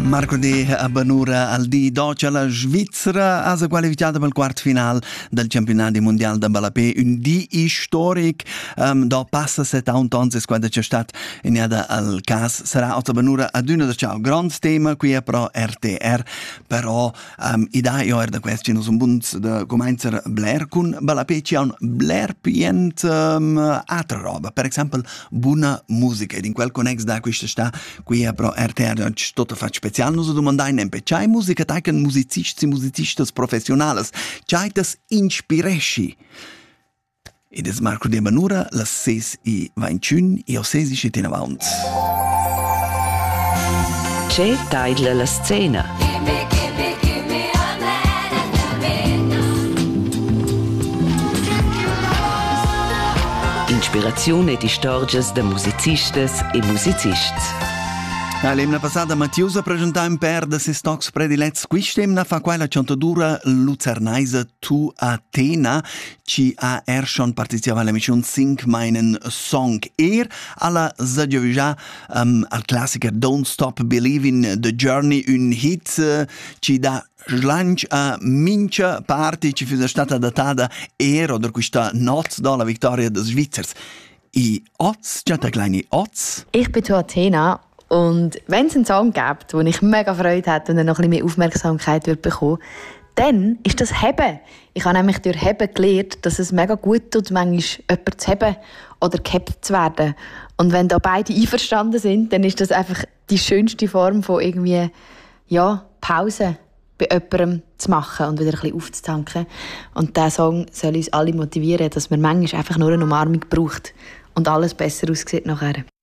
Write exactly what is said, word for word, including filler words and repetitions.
Marco De a Banura al di d'oggi la Svizzera ha qualificato per il quarto finale del campionato mondiale da Balapé, un di storic um, da passa settanta anni quando c'è stato in al caso sarà a Banura ad una da ciao grande tema qui è pro R T R però um, idea io da questo non sono buons da cominciare Blair con Balapé c'è un Blair pient um, altra roba per esempio buona musica ed in quel connex da questa sta qui è pro R T R tutto fa speciale non so domandare nempe c'hai musica taiken musicisti musicistas professionales c'hai das inspiresci ed es Marco De Banura las ses i ventun e o sedici in avanti. C'è taidla la scena. Inspirazione di stories de musicistas e musicists. L'emna passata Mattiusa presentava in per de ses stocks predilets. Quistemna fa quella ciantadura lucernaise Tu Athena ci ha er schon partecipato all'emissione Sing meinen Song. Er alla zagiovija um, al classiker Don't Stop Believing The Journey un hit uh, ci da slanci a mince parte ci fu stata datata er oder questa notte dalla vittoria des Svizzers. I Oz, c'è da kleine Oz? Ich bin Tu Athena. Und wenn es einen Song gibt, wo ich mega Freude hätte und er noch ein bisschen mehr Aufmerksamkeit wird bekommen, dann ist das Heben. Ich habe nämlich durch Heben gelernt, dass es mega gut tut, manchmal jemanden zu heben oder gehabt zu werden. Und wenn da beide einverstanden sind, dann ist das einfach die schönste Form von irgendwie, ja, Pause bei jemandem zu machen und wieder ein bisschen aufzutanken. Und dieser Song soll uns alle motivieren, dass man manchmal einfach nur eine Umarmung braucht und alles besser aussieht nachher.